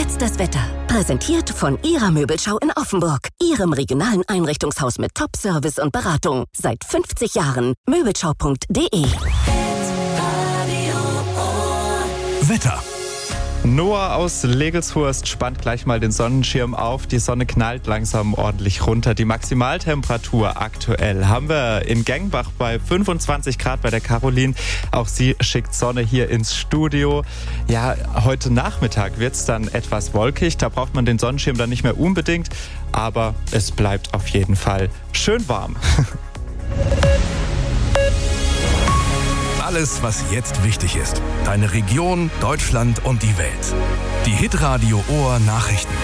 jetzt das Wetter. Präsentiert von Ihrer Möbelschau in Offenburg. Ihrem regionalen Einrichtungshaus mit Top-Service und Beratung. Seit 50 Jahren. Möbelschau.de. Wetter. Noah aus Legelshurst spannt gleich mal den Sonnenschirm auf. Die Sonne knallt langsam ordentlich runter. Die Maximaltemperatur aktuell haben wir in Gengbach bei 25 Grad bei der Caroline. Auch sie schickt Sonne hier ins Studio. Ja, heute Nachmittag wird es dann etwas wolkig. Da braucht man den Sonnenschirm dann nicht mehr unbedingt. Aber es bleibt auf jeden Fall schön warm. Alles, was jetzt wichtig ist. Deine Region, Deutschland und die Welt. Die Hitradio Ohr Nachrichten.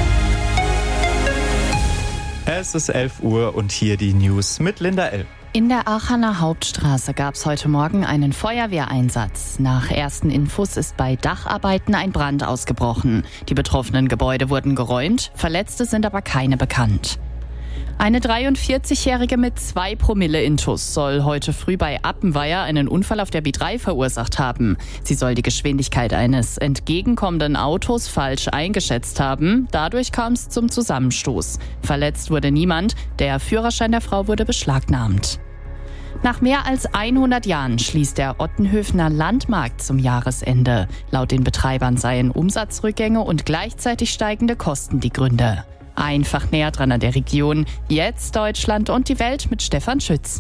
Es ist 11 Uhr und hier die News mit Linda L. In der Aachener Hauptstraße gab es heute Morgen einen Feuerwehreinsatz. Nach ersten Infos ist bei Dacharbeiten ein Brand ausgebrochen. Die betroffenen Gebäude wurden geräumt, Verletzte sind aber keine bekannt. Eine 43-Jährige mit 2 Promille Intus soll heute früh bei Appenweier einen Unfall auf der B3 verursacht haben. Sie soll die Geschwindigkeit eines entgegenkommenden Autos falsch eingeschätzt haben. Dadurch kam es zum Zusammenstoß. Verletzt wurde niemand. Der Führerschein der Frau wurde beschlagnahmt. Nach mehr als 100 Jahren schließt der Ottenhöfner Landmarkt zum Jahresende. Laut den Betreibern seien Umsatzrückgänge und gleichzeitig steigende Kosten die Gründe. Einfach näher dran an der Region. Jetzt Deutschland und die Welt mit Stefan Schütz.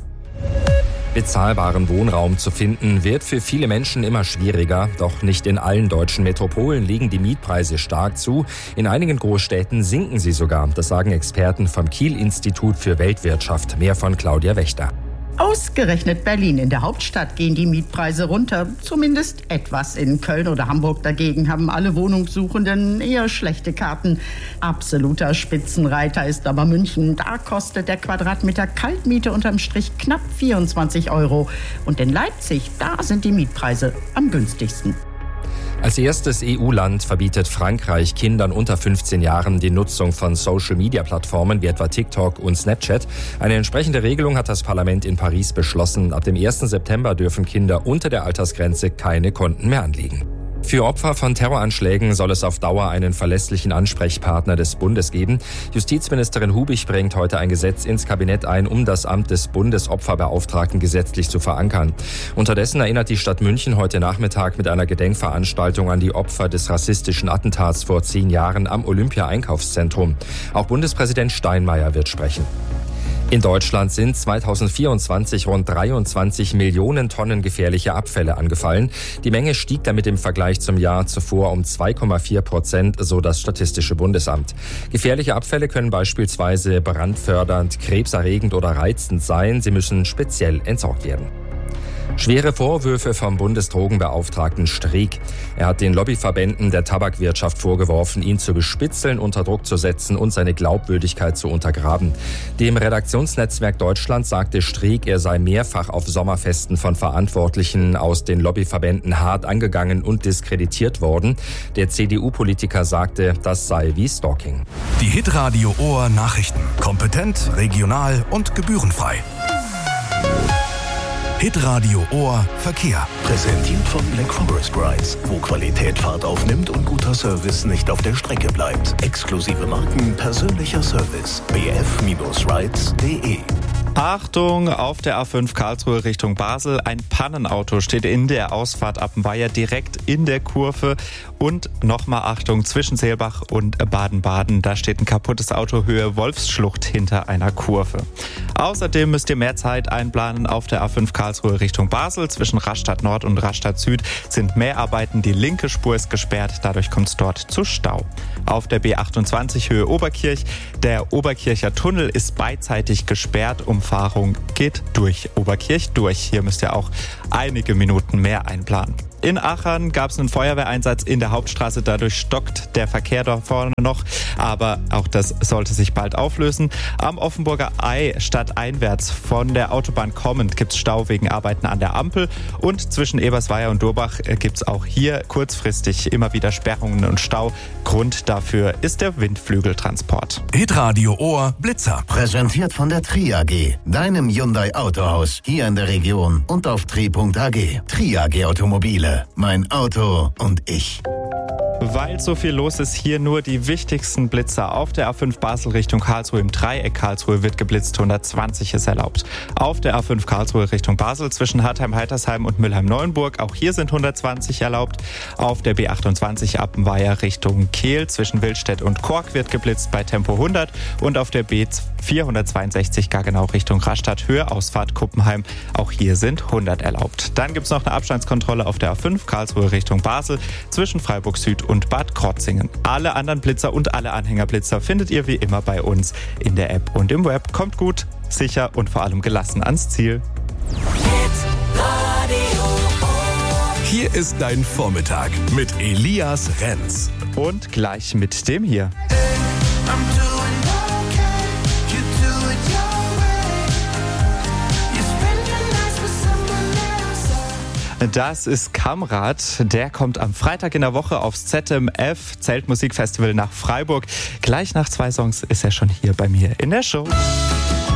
Bezahlbaren Wohnraum zu finden, wird für viele Menschen immer schwieriger. Doch nicht in allen deutschen Metropolen legen die Mietpreise stark zu. In einigen Großstädten sinken sie sogar. Das sagen Experten vom Kiel-Institut für Weltwirtschaft. Mehr von Claudia Wächter. Ausgerechnet Berlin, in der Hauptstadt, gehen die Mietpreise runter. Zumindest etwas. In Köln oder Hamburg dagegen haben alle Wohnungssuchenden eher schlechte Karten. Absoluter Spitzenreiter ist aber München. Da kostet der Quadratmeter Kaltmiete unterm Strich knapp 24 €. Und in Leipzig, da sind die Mietpreise am günstigsten. Als erstes EU-Land verbietet Frankreich Kindern unter 15 Jahren die Nutzung von Social-Media-Plattformen wie etwa TikTok und Snapchat. Eine entsprechende Regelung hat das Parlament in Paris beschlossen. Ab dem 1. September dürfen Kinder unter der Altersgrenze keine Konten mehr anlegen. Für Opfer von Terroranschlägen soll es auf Dauer einen verlässlichen Ansprechpartner des Bundes geben. Justizministerin Hubig bringt heute ein Gesetz ins Kabinett ein, um das Amt des Bundesopferbeauftragten gesetzlich zu verankern. Unterdessen erinnert die Stadt München heute Nachmittag mit einer Gedenkveranstaltung an die Opfer des rassistischen Attentats vor 10 Jahren am Olympia-Einkaufszentrum. Auch Bundespräsident Steinmeier wird sprechen. In Deutschland sind 2024 rund 23 Millionen Tonnen gefährliche Abfälle angefallen. Die Menge stieg damit im Vergleich zum Jahr zuvor um 2,4%, so das Statistische Bundesamt. Gefährliche Abfälle können beispielsweise brandfördernd, krebserregend oder reizend sein. Sie müssen speziell entsorgt werden. Schwere Vorwürfe vom Bundesdrogenbeauftragten Streeck. Er hat den Lobbyverbänden der Tabakwirtschaft vorgeworfen, ihn zu bespitzeln, unter Druck zu setzen und seine Glaubwürdigkeit zu untergraben. Dem Redaktionsnetzwerk Deutschland sagte Streeck, er sei mehrfach auf Sommerfesten von Verantwortlichen aus den Lobbyverbänden hart angegangen und diskreditiert worden. Der CDU-Politiker sagte, das sei wie Stalking. Die Hitradio Ohr Nachrichten. Kompetent, regional und gebührenfrei. Hitradio Ohr Verkehr. Präsentiert von Black Forest Brides, wo Qualität Fahrt aufnimmt und guter Service nicht auf der Strecke bleibt. Exklusive Marken, persönlicher Service. bf-rides.de. Achtung, auf der A5 Karlsruhe Richtung Basel. Ein Pannenauto steht in der Ausfahrt Appenweier direkt in der Kurve. Und nochmal Achtung, zwischen Seelbach und Baden-Baden. Da steht ein kaputtes Auto Höhe Wolfsschlucht hinter einer Kurve. Außerdem müsst ihr mehr Zeit einplanen auf der A5 Karlsruhe Richtung Basel. Zwischen Rastatt Nord und Rastatt Süd sind Mehrarbeiten. Die linke Spur ist gesperrt. Dadurch kommt es dort zu Stau. Auf der B28 Höhe Oberkirch. Der Oberkircher Tunnel ist beidseitig gesperrt. Umfahrung geht durch Oberkirch durch. Hier müsst ihr auch einige Minuten mehr einplanen. In Aachen gab es einen Feuerwehreinsatz in der Hauptstraße. Dadurch stockt der Verkehr da vorne noch. Aber auch das sollte sich bald auflösen. Am Offenburger Ei stadteinwärts von der Autobahn kommend gibt es Stau wegen Arbeiten an der Ampel. Und zwischen Ebersweier und Durbach gibt es auch hier kurzfristig immer wieder Sperrungen und Stau. Grund dafür ist der Windflügeltransport. Hitradio Ohr Blitzer. Präsentiert von der Tri AG, deinem Hyundai Autohaus, hier in der Region und auf tri.ag. Tri AG Automobile, mein Auto und ich. Weil so viel los ist, hier nur die wichtigsten Blitzer. Auf der A5 Basel Richtung Karlsruhe im Dreieck Karlsruhe wird geblitzt, 120 ist erlaubt. Auf der A5 Karlsruhe Richtung Basel zwischen Hartheim-Heitersheim und Mülheim-Neuenburg, auch hier sind 120 erlaubt. Auf der B28 Appenweier Richtung Kehl zwischen Wildstedt und Kork wird geblitzt bei Tempo 100 und auf der B462 Gaggenau Richtung Rastatt Höhe Ausfahrt Kuppenheim, auch hier sind 100 erlaubt. Dann gibt es noch eine Abstandskontrolle auf der A5 Karlsruhe Richtung Basel zwischen Freiburg Süd und Bad Krotzingen. Alle anderen Blitzer und alle Anhängerblitzer findet ihr wie immer bei uns in der App und im Web. Kommt gut, sicher und vor allem gelassen ans Ziel. Hier ist dein Vormittag mit Elias Renz. Und gleich mit dem hier. Das ist Kamrat. Der kommt am Freitag in der Woche aufs ZMF Zeltmusikfestival nach Freiburg. Gleich nach 2 Songs ist er schon hier bei mir in der Show.